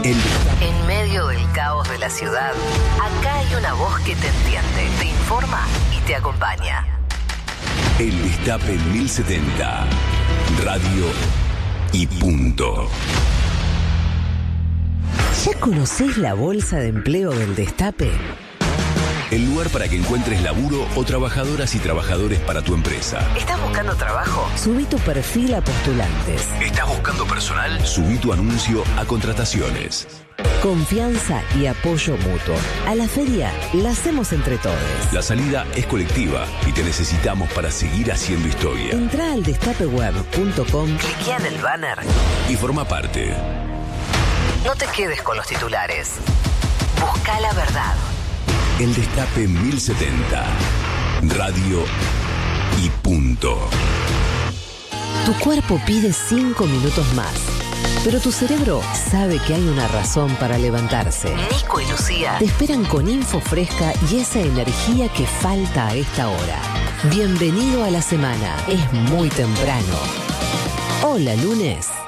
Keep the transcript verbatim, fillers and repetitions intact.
El Destape. En medio del caos de la ciudad, acá hay una voz que te entiende, te informa y te acompaña. El Destape mil setenta. Radio y punto. ¿Ya conocés la bolsa de empleo del Destape? El lugar para que encuentres laburo o trabajadoras y trabajadores para tu empresa. ¿Estás buscando trabajo? Subí tu perfil a postulantes. ¿Estás buscando personal? Subí tu anuncio a contrataciones. Confianza y apoyo mutuo. A la feria la hacemos entre todos. La salida es colectiva y te necesitamos para seguir haciendo historia. Entrá al destape web punto com, cliquea en el banner y forma parte. No te quedes con los titulares. Busca la verdad. El Destape mil setenta. Radio y punto. Tu cuerpo pide cinco minutos más, pero tu cerebro sabe que hay una razón para levantarse. Nico y Lucía te esperan con info fresca y esa energía que falta a esta hora. Bienvenido a la semana. Es muy temprano. Hola, lunes.